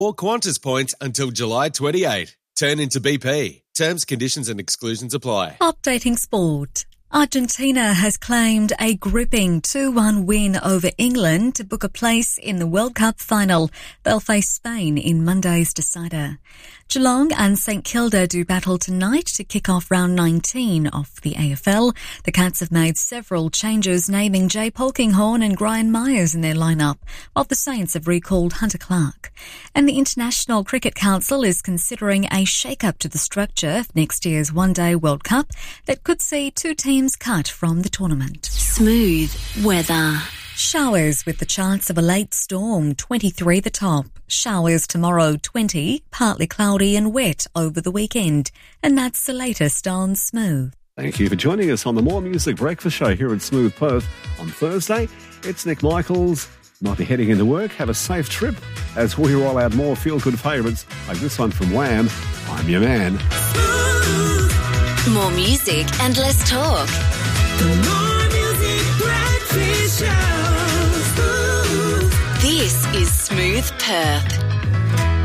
or Qantas points until July 28. Turn into BP. Terms, conditions and exclusions apply. Updating sport. Argentina has claimed a gripping 2-1 win over England to book a place in the World Cup final. They'll face Spain in Monday's decider. Geelong and St Kilda do battle tonight to kick off round 19 of the AFL. The Cats have made several changes, naming Jay Polkinghorne and Brian Myers in their lineup, while the Saints have recalled Hunter Clark. And the International Cricket Council is considering a shake-up to the structure of next year's One-Day World Cup that could see 2 teams cut from the tournament. Smooth weather. Showers with the chance of a late storm, 23 the top. Showers tomorrow, 20, partly cloudy and wet over the weekend. And that's the latest on Smooth. Thank you for joining us on the More Music Breakfast Show here at Smooth Perth. On Thursday, it's Nick Michaels. Might be heading into work. Have a safe trip as we roll out more feel-good favourites like this one from Wham, I'm Your Man. More music and less talk. The More Music Breakfast Show. This is Smooth Perth.